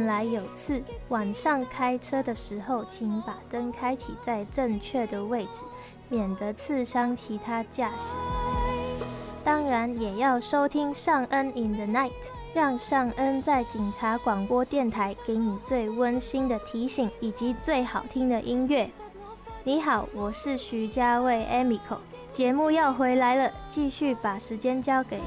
来有刺，晚上开车的时候，请把灯开启在正确的位置，免得刺伤其他驾驶。当然也要收听尚恩 in the night， 让尚恩在警察广播电台给你最温馨的提醒以及最好听的音乐。你好，我是徐家卫 Emiko， 节目要回来了，继续把时间交给